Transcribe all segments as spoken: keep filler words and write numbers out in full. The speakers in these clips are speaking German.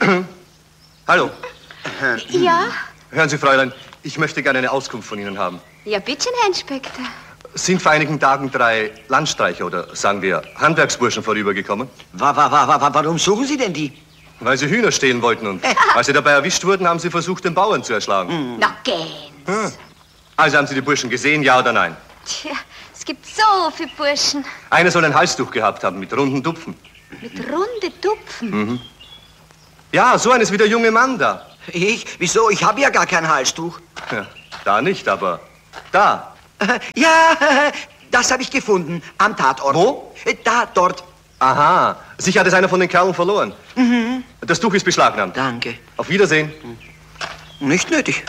Hallo. Ja? Hören Sie, Fräulein, ich möchte gerne eine Auskunft von Ihnen haben. Ja, bitte, Herr Inspektor. Sind vor einigen Tagen drei Landstreicher oder, sagen wir, Handwerksburschen vorübergekommen? Wa, wa, wa, wa, warum suchen Sie denn die? Weil sie Hühner stehlen wollten und als sie dabei erwischt wurden, haben sie versucht, den Bauern zu erschlagen. Na, gehen. Hm. Also haben Sie die Burschen gesehen, ja oder nein? Tja, es gibt so viele Burschen. Einer soll ein Halstuch gehabt haben mit runden Tupfen. Mit runde Tupfen. Mhm. Ja, so eines wie der junge Mann da. Ich? Wieso? Ich habe ja gar kein Halstuch. Ja, da nicht, aber da. Ja, das habe ich gefunden. Am Tatort. Wo? Da, dort. Aha, sicher hat es einer von den Kerlen verloren. Mhm. Das Tuch ist beschlagnahmt. Danke. Auf Wiedersehen. Nicht nötig.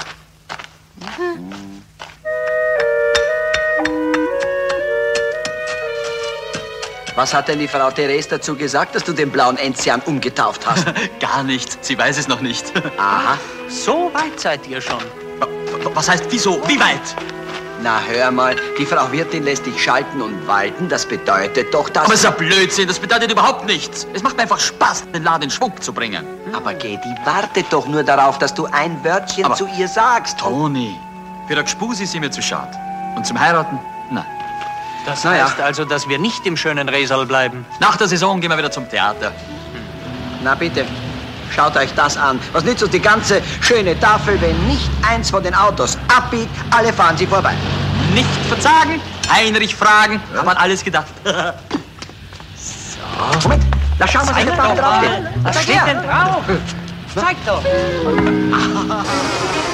Was hat denn die Frau Therese dazu gesagt, dass du den blauen Enzian umgetauft hast? Gar nichts. Sie weiß es noch nicht. Aha. So weit seid ihr schon. Was heißt wieso? Wie weit? Na, hör mal, die Frau Wirtin lässt dich schalten und walten. Das bedeutet doch, dass... Aber es ist ja Blödsinn. Das bedeutet überhaupt nichts. Es macht mir einfach Spaß, den Laden in Schwung zu bringen. Aber geh, die wartet doch nur darauf, dass du ein Wörtchen Aber zu ihr sagst. Toni, für ein Gespus ist sie mir zu schade. Und zum Heiraten? Nein. Das Na ja. heißt also, dass wir nicht im schönen Resal bleiben. Nach der Saison gehen wir wieder zum Theater. Na bitte, schaut euch das an. Was nützt uns die ganze schöne Tafel, wenn nicht eins von den Autos abbiegt, alle fahren sie vorbei. Nicht verzagen, Heinrich fragen. Ja. Hab an alles gedacht. So. Moment, da schauen wir, was da vorne drauf steht. Was steht denn drauf? Zeig doch.